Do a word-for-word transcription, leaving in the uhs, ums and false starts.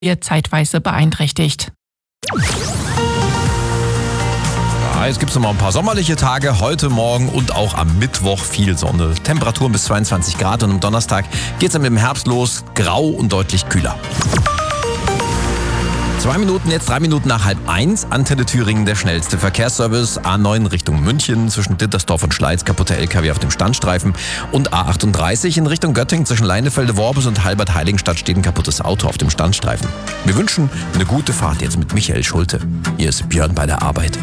zeitweise beeinträchtigt. Ja, jetzt gibt es noch mal ein paar sommerliche Tage, heute, morgen und auch am Mittwoch viel Sonne. Temperaturen bis zweiundzwanzig Grad und am Donnerstag geht es dann mit dem Herbst los, grau und deutlich kühler. Zwei Minuten, jetzt drei Minuten nach halb eins. Antenne Thüringen, der schnellste Verkehrsservice. A neun Richtung München, zwischen Dittersdorf und Schleiz, kaputter L K W auf dem Standstreifen. Und A achtunddreißig in Richtung Göttingen, zwischen Leinefelde-Worbis und Halbert-Heiligenstadt steht ein kaputtes Auto auf dem Standstreifen. Wir wünschen eine gute Fahrt jetzt mit Michael Schulte. Hier ist Björn bei der Arbeit.